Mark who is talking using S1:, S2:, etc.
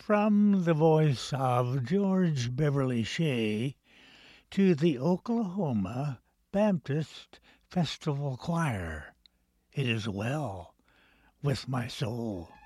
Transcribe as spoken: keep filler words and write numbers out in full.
S1: From the voice of George Beverly Shea to the Oklahoma Baptist Festival Choir, it is well with my soul.